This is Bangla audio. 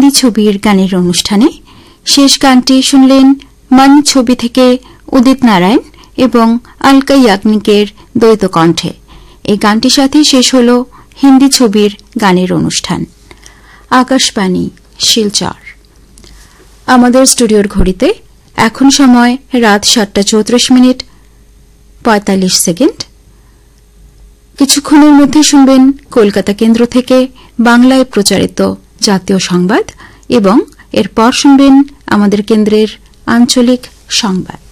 হিন্দি ছবির গানের অনুষ্ঠানে শেষ গানটি শুনলেন মন ছবি থেকে উদিত নারায়ণ এবং আলকা ইয়াগনিকের দ্বৈত কণ্ঠে। এই গানটির সাথে শেষ হল হিন্দি ছবির গানের অনুষ্ঠান। আকাশবাণী শিলচর। আমাদের স্টুডিওর ঘড়িতে এখন সময় রাত 7:34:45। কিছুক্ষণের মধ্যে শুনবেন কলকাতা কেন্দ্র থেকে বাংলায় প্রচারিত জাতীয় সংবাদ এবং এরপর শুনবেন আমাদের কেন্দ্রের আঞ্চলিক সংবাদ।